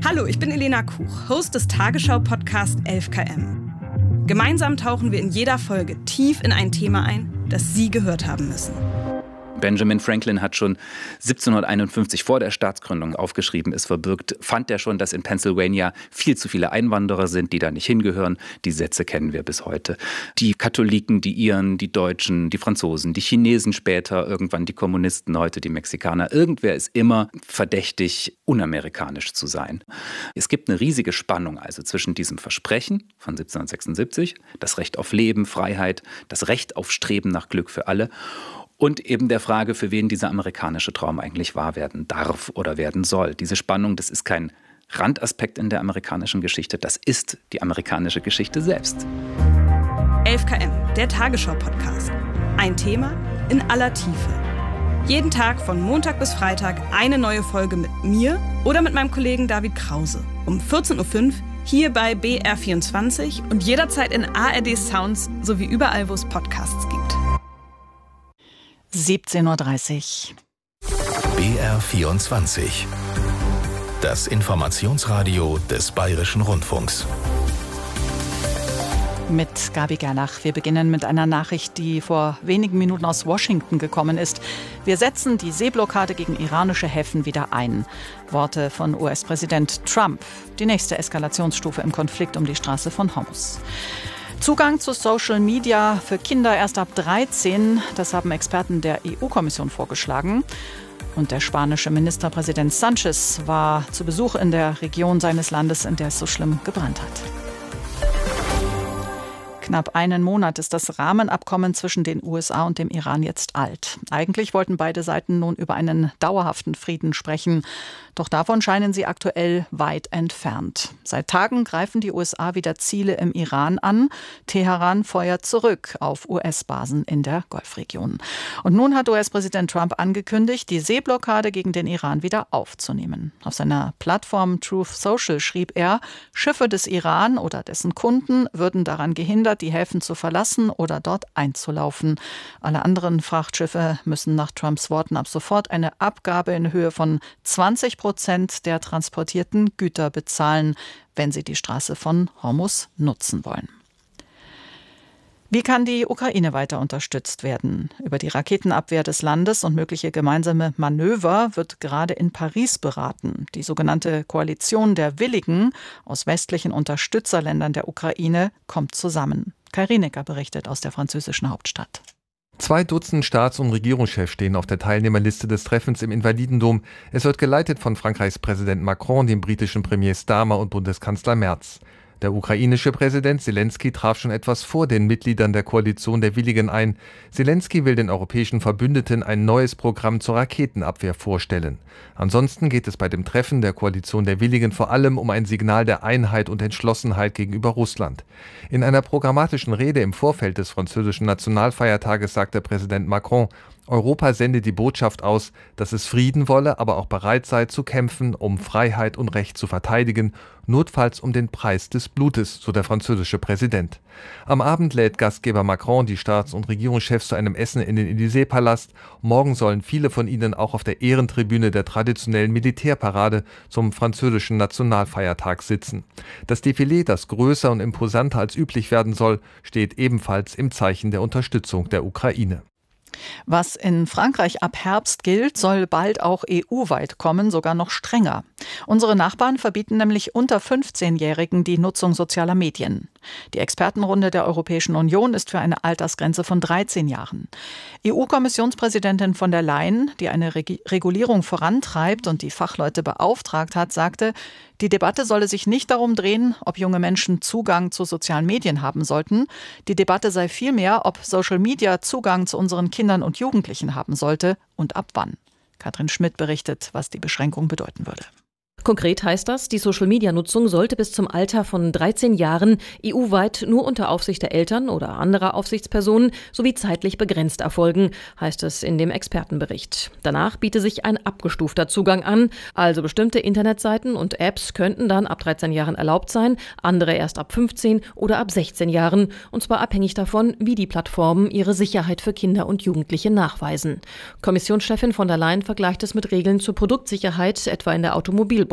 Hallo, ich bin Elena Kuch, Host des Tagesschau-Podcasts 11KM. Gemeinsam tauchen wir in jeder Folge tief in ein Thema ein, das Sie gehört haben müssen. Benjamin Franklin hat schon 1751 vor der Staatsgründung aufgeschrieben, es verbirgt, fand er schon, dass in Pennsylvania viel zu viele Einwanderer sind, die da nicht hingehören. Die Sätze kennen wir bis heute. Die Katholiken, die Iren, die Deutschen, die Franzosen, die Chinesen später, irgendwann die Kommunisten, heute die Mexikaner. Irgendwer ist immer verdächtig, unamerikanisch zu sein. Es gibt eine riesige Spannung also zwischen diesem Versprechen von 1776, das Recht auf Leben, Freiheit, das Recht auf Streben nach Glück für alle, und eben der Frage, für wen dieser amerikanische Traum eigentlich wahr werden darf oder werden soll. Diese Spannung, das ist kein Randaspekt in der amerikanischen Geschichte, das ist die amerikanische Geschichte selbst. 11KM, der Tagesschau-Podcast. Ein Thema in aller Tiefe. Jeden Tag von Montag bis Freitag eine neue Folge mit mir oder mit meinem Kollegen David Krause. Um 14.05 Uhr hier bei BR24 und jederzeit in ARD Sounds sowie überall, wo es Podcasts gibt. 17.30 Uhr. BR24. Das Informationsradio des Bayerischen Rundfunks. Mit Gabi Gernach. Wir beginnen mit einer Nachricht, die vor wenigen Minuten aus Washington gekommen ist. Wir setzen die Seeblockade gegen iranische Häfen wieder ein. Worte von US-Präsident Trump. Die nächste Eskalationsstufe im Konflikt um die Straße von Hormuz. Zugang zu Social Media für Kinder erst ab 13, das haben Experten der EU-Kommission vorgeschlagen. Und der spanische Ministerpräsident Sánchez war zu Besuch in der Region seines Landes, in der es so schlimm gebrannt hat. Knapp einen Monat ist das Rahmenabkommen zwischen den USA und dem Iran jetzt alt. Eigentlich wollten beide Seiten nun über einen dauerhaften Frieden sprechen. Doch davon scheinen sie aktuell weit entfernt. Seit Tagen greifen die USA wieder Ziele im Iran an. Teheran feuert zurück auf US-Basen in der Golfregion. Und nun hat US-Präsident Trump angekündigt, die Seeblockade gegen den Iran wieder aufzunehmen. Auf seiner Plattform Truth Social schrieb er, Schiffe des Iran oder dessen Kunden würden daran gehindert, die Häfen zu verlassen oder dort einzulaufen. Alle anderen Frachtschiffe müssen nach Trumps Worten ab sofort eine Abgabe in Höhe von 20% der transportierten Güter bezahlen, wenn sie die Straße von Hormuz nutzen wollen. Wie kann die Ukraine weiter unterstützt werden? Über die Raketenabwehr des Landes und mögliche gemeinsame Manöver wird gerade in Paris beraten. Die sogenannte Koalition der Willigen aus westlichen Unterstützerländern der Ukraine kommt zusammen. Kai Rienecker berichtet aus der französischen Hauptstadt. 2 Dutzend Staats- und Regierungschefs stehen auf der Teilnehmerliste des Treffens im Invalidendom. Es wird geleitet von Frankreichs Präsident Macron, dem britischen Premier Starmer und Bundeskanzler Merz. Der ukrainische Präsident Selenskyj traf schon etwas vor den Mitgliedern der Koalition der Willigen ein. Selenskyj will den europäischen Verbündeten ein neues Programm zur Raketenabwehr vorstellen. Ansonsten geht es bei dem Treffen der Koalition der Willigen vor allem um ein Signal der Einheit und Entschlossenheit gegenüber Russland. In einer programmatischen Rede im Vorfeld des französischen Nationalfeiertages sagte Präsident Macron, Europa sende die Botschaft aus, dass es Frieden wolle, aber auch bereit sei zu kämpfen, um Freiheit und Recht zu verteidigen, notfalls um den Preis des Blutes, so der französische Präsident. Am Abend lädt Gastgeber Macron die Staats- und Regierungschefs zu einem Essen in den Élysée-Palast. Morgen sollen viele von ihnen auch auf der Ehrentribüne der traditionellen Militärparade zum französischen Nationalfeiertag sitzen. Das Defilé, das größer und imposanter als üblich werden soll, steht ebenfalls im Zeichen der Unterstützung der Ukraine. Was in Frankreich ab Herbst gilt, soll bald auch EU-weit kommen, sogar noch strenger. Unsere Nachbarn verbieten nämlich unter 15-Jährigen die Nutzung sozialer Medien. Die Expertenrunde der Europäischen Union ist für eine Altersgrenze von 13 Jahren. EU-Kommissionspräsidentin von der Leyen, die eine Regulierung vorantreibt und die Fachleute beauftragt hat, sagte, die Debatte solle sich nicht darum drehen, ob junge Menschen Zugang zu sozialen Medien haben sollten. Die Debatte sei vielmehr, ob Social Media Zugang zu unseren Kindern und Jugendlichen haben sollte und ab wann. Katrin Schmidt berichtet, was die Beschränkung bedeuten würde. Konkret heißt das, die Social-Media-Nutzung sollte bis zum Alter von 13 Jahren EU-weit nur unter Aufsicht der Eltern oder anderer Aufsichtspersonen sowie zeitlich begrenzt erfolgen, heißt es in dem Expertenbericht. Danach biete sich ein abgestufter Zugang an, also bestimmte Internetseiten und Apps könnten dann ab 13 Jahren erlaubt sein, andere erst ab 15 oder ab 16 Jahren, und zwar abhängig davon, wie die Plattformen ihre Sicherheit für Kinder und Jugendliche nachweisen. Kommissionschefin von der Leyen vergleicht es mit Regeln zur Produktsicherheit, etwa in der Automobilbranche.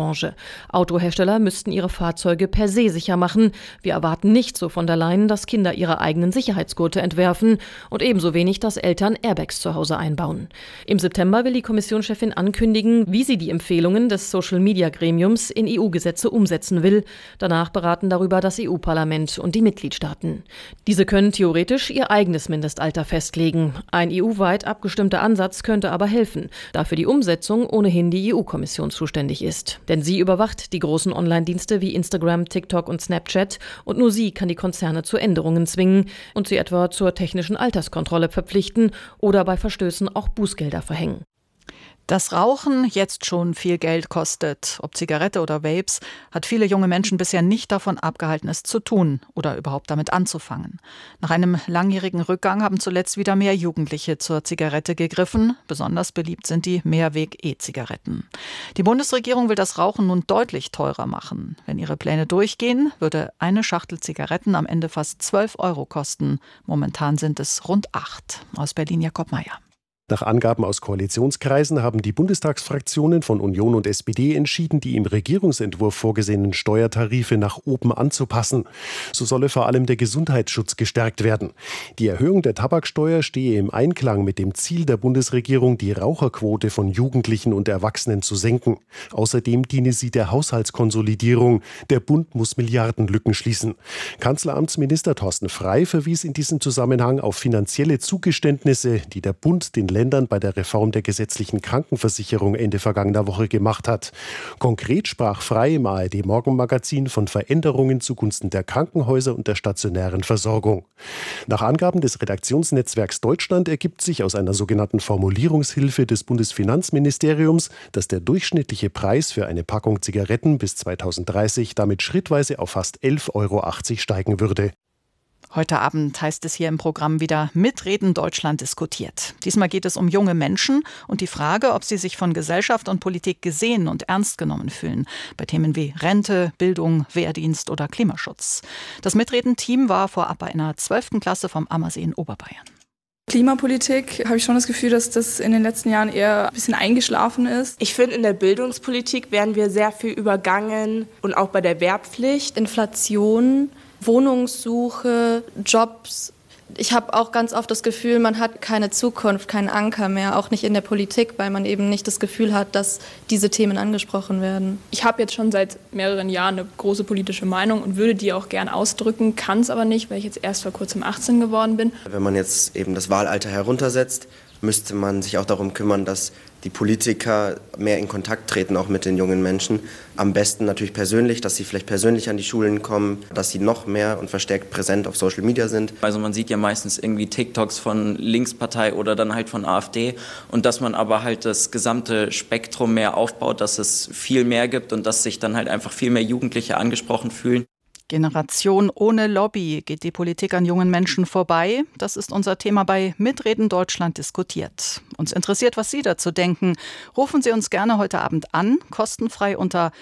Automobilbranche. Autohersteller müssten ihre Fahrzeuge per se sicher machen. Wir erwarten nicht, so von der Leyen, dass Kinder ihre eigenen Sicherheitsgurte entwerfen und ebenso wenig, dass Eltern Airbags zu Hause einbauen. Im September will die Kommissionschefin ankündigen, wie sie die Empfehlungen des Social-Media-Gremiums in EU-Gesetze umsetzen will. Danach beraten darüber das EU-Parlament und die Mitgliedstaaten. Diese können theoretisch ihr eigenes Mindestalter festlegen. Ein EU-weit abgestimmter Ansatz könnte aber helfen, da für die Umsetzung ohnehin die EU-Kommission zuständig ist. Denn sie überwacht die großen Online-Dienste wie Instagram, TikTok und Snapchat und nur sie kann die Konzerne zu Änderungen zwingen und sie etwa zur technischen Alterskontrolle verpflichten oder bei Verstößen auch Bußgelder verhängen. Dass Rauchen jetzt schon viel Geld kostet, ob Zigarette oder Vapes, hat viele junge Menschen bisher nicht davon abgehalten, es zu tun oder überhaupt damit anzufangen. Nach einem langjährigen Rückgang haben zuletzt wieder mehr Jugendliche zur Zigarette gegriffen. Besonders beliebt sind die Mehrweg-E-Zigaretten. Die Bundesregierung will das Rauchen nun deutlich teurer machen. Wenn ihre Pläne durchgehen, würde eine Schachtel Zigaretten am Ende fast 12 € kosten. Momentan sind es rund 8. Aus Berlin Jakob Meyer. Nach Angaben aus Koalitionskreisen haben die Bundestagsfraktionen von Union und SPD entschieden, die im Regierungsentwurf vorgesehenen Steuertarife nach oben anzupassen. So solle vor allem der Gesundheitsschutz gestärkt werden. Die Erhöhung der Tabaksteuer stehe im Einklang mit dem Ziel der Bundesregierung, die Raucherquote von Jugendlichen und Erwachsenen zu senken. Außerdem diene sie der Haushaltskonsolidierung. Der Bund muss Milliardenlücken schließen. Kanzleramtsminister Thorsten Frey verwies in diesem Zusammenhang auf finanzielle Zugeständnisse, die der Bund den Ländern bei der Reform der gesetzlichen Krankenversicherung Ende vergangener Woche gemacht hat. Konkret sprach Frey im ARD-Morgenmagazin von Veränderungen zugunsten der Krankenhäuser und der stationären Versorgung. Nach Angaben des Redaktionsnetzwerks Deutschland ergibt sich aus einer sogenannten Formulierungshilfe des Bundesfinanzministeriums, dass der durchschnittliche Preis für eine Packung Zigaretten bis 2030 damit schrittweise auf fast 11,80 € steigen würde. Heute Abend heißt es hier im Programm wieder Mitreden Deutschland diskutiert. Diesmal geht es um junge Menschen und die Frage, ob sie sich von Gesellschaft und Politik gesehen und ernst genommen fühlen. Bei Themen wie Rente, Bildung, Wehrdienst oder Klimaschutz. Das Mitreden-Team war vorab bei einer 12. Klasse vom Ammersee in Oberbayern. Klimapolitik habe ich schon das Gefühl, dass das in den letzten Jahren eher ein bisschen eingeschlafen ist. Ich finde, in der Bildungspolitik werden wir sehr viel übergangen und auch bei der Wehrpflicht. Inflation, Wohnungssuche, Jobs. Ich habe auch ganz oft das Gefühl, man hat keine Zukunft, keinen Anker mehr, auch nicht in der Politik, weil man eben nicht das Gefühl hat, dass diese Themen angesprochen werden. Ich habe jetzt schon seit mehreren Jahren eine große politische Meinung und würde die auch gern ausdrücken, kann es aber nicht, weil ich jetzt erst vor kurzem 18 geworden bin. Wenn man jetzt eben das Wahlalter heruntersetzt, müsste man sich auch darum kümmern, dass die Politiker mehr in Kontakt treten, auch mit den jungen Menschen. Am besten natürlich persönlich, dass sie vielleicht persönlich an die Schulen kommen, dass sie noch mehr und verstärkt präsent auf Social Media sind. Also man sieht ja meistens irgendwie TikToks von Linkspartei oder dann halt von AfD und dass man aber halt das gesamte Spektrum mehr aufbaut, dass es viel mehr gibt und dass sich dann halt einfach viel mehr Jugendliche angesprochen fühlen. Generation ohne Lobby. Geht die Politik an jungen Menschen vorbei? Das ist unser Thema bei Mitreden Deutschland diskutiert. Uns interessiert, was Sie dazu denken. Rufen Sie uns gerne heute Abend an, kostenfrei unter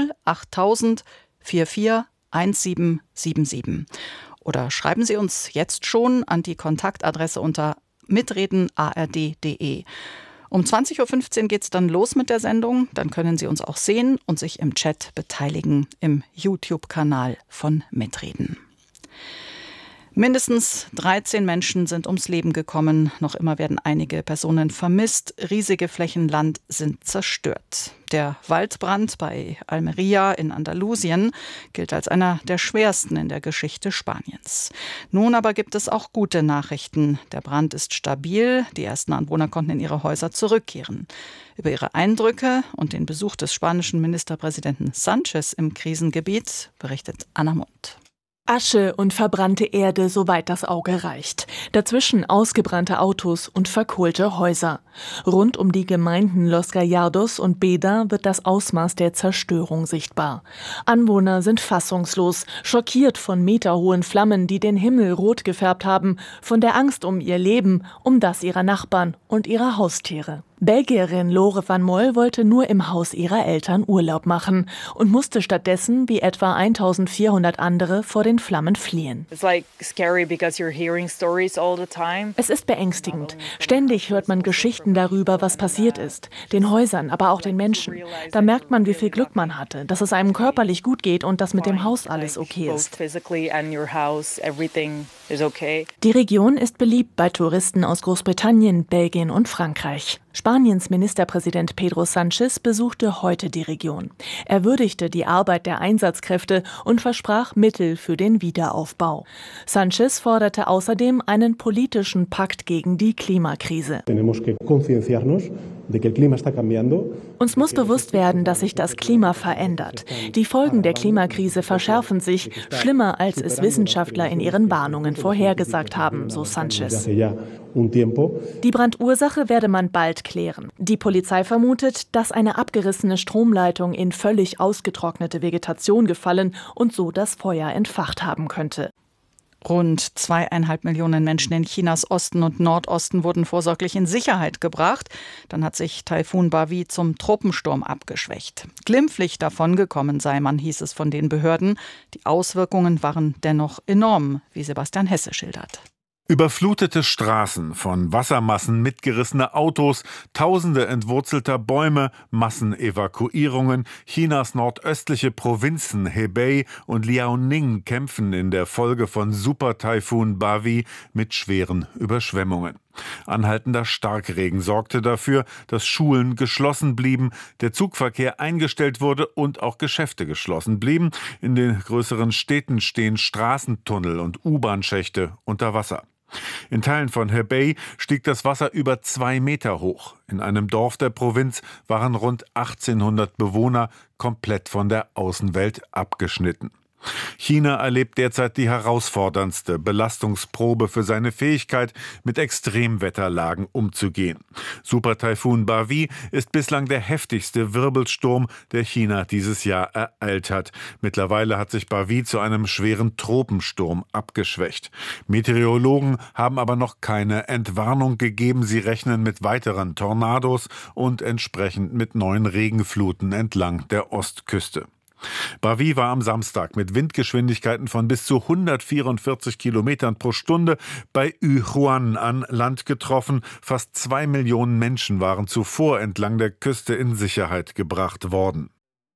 08000 44 1777. Oder schreiben Sie uns jetzt schon an die Kontaktadresse unter mitreden@ard.de. Um 20.15 Uhr geht es dann los mit der Sendung. Dann können Sie uns auch sehen und sich im Chat beteiligen im YouTube-Kanal von Mitreden. Mindestens 13 Menschen sind ums Leben gekommen. Noch immer werden einige Personen vermisst. Riesige Flächen Land sind zerstört. Der Waldbrand bei Almería in Andalusien gilt als einer der schwersten in der Geschichte Spaniens. Nun aber gibt es auch gute Nachrichten. Der Brand ist stabil. Die ersten Anwohner konnten in ihre Häuser zurückkehren. Über ihre Eindrücke und den Besuch des spanischen Ministerpräsidenten Sánchez im Krisengebiet berichtet Anna Mund. Asche und verbrannte Erde, soweit das Auge reicht. Dazwischen ausgebrannte Autos und verkohlte Häuser. Rund um die Gemeinden Los Gallardos und Beda wird das Ausmaß der Zerstörung sichtbar. Anwohner sind fassungslos, schockiert von meterhohen Flammen, die den Himmel rot gefärbt haben, von der Angst um ihr Leben, um das ihrer Nachbarn und ihrer Haustiere. Belgierin Lore van Mol wollte nur im Haus ihrer Eltern Urlaub machen und musste stattdessen wie etwa 1400 andere vor den Flammen fliehen. Es ist beängstigend. Ständig hört man Geschichten darüber, was passiert ist. Den Häusern, aber auch den Menschen. Da merkt man, wie viel Glück man hatte, dass es einem körperlich gut geht und dass mit dem Haus alles okay ist. Die Region ist beliebt bei Touristen aus Großbritannien, Belgien und Frankreich. Spaniens Ministerpräsident Pedro Sánchez besuchte heute die Region. Er würdigte die Arbeit der Einsatzkräfte und versprach Mittel für den Wiederaufbau. Sánchez forderte außerdem einen politischen Pakt gegen die Klimakrise. Uns muss bewusst werden, dass sich das Klima verändert. Die Folgen der Klimakrise verschärfen sich, schlimmer als es Wissenschaftler in ihren Warnungen vorhergesagt haben, so Sánchez. Die Brandursache werde man bald klären. Die Polizei vermutet, dass eine abgerissene Stromleitung in völlig ausgetrocknete Vegetation gefallen und so das Feuer entfacht haben könnte. Rund 2,5 Millionen Menschen in Chinas Osten und Nordosten wurden vorsorglich in Sicherheit gebracht. Dann hat sich Taifun Bavi zum Tropensturm abgeschwächt. Glimpflich davongekommen sei man, hieß es von den Behörden. Die Auswirkungen waren dennoch enorm, wie Sebastian Hesse schildert. Überflutete Straßen, von Wassermassen mitgerissene Autos, Tausende entwurzelter Bäume, Massenevakuierungen. Chinas nordöstliche Provinzen Hebei und Liaoning kämpfen in der Folge von Super-Taifun Bavi mit schweren Überschwemmungen. Anhaltender Starkregen sorgte dafür, dass Schulen geschlossen blieben, der Zugverkehr eingestellt wurde und auch Geschäfte geschlossen blieben. In den größeren Städten stehen Straßentunnel und U-Bahn-Schächte unter Wasser. In Teilen von Hebei stieg das Wasser über 2 Meter hoch. In einem Dorf der Provinz waren rund 1800 Bewohner komplett von der Außenwelt abgeschnitten. China erlebt derzeit die herausforderndste Belastungsprobe für seine Fähigkeit, mit Extremwetterlagen umzugehen. Super-Taifun Bavi ist bislang der heftigste Wirbelsturm, der China dieses Jahr ereilt hat. Mittlerweile hat sich Bavi zu einem schweren Tropensturm abgeschwächt. Meteorologen haben aber noch keine Entwarnung gegeben. Sie rechnen mit weiteren Tornados und entsprechend mit neuen Regenfluten entlang der Ostküste. Bavi war am Samstag mit Windgeschwindigkeiten von bis zu 144 Kilometern pro Stunde bei Yuhuan an Land getroffen. Fast 2 Millionen Menschen waren zuvor entlang der Küste in Sicherheit gebracht worden.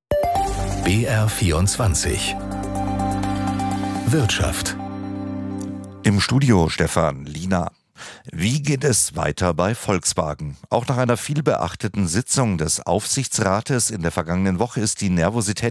BR24 Wirtschaft. Im Studio Stefan Lina. Wie geht es weiter bei Volkswagen? Auch nach einer vielbeachteten Sitzung des Aufsichtsrates in der vergangenen Woche ist die Nervosität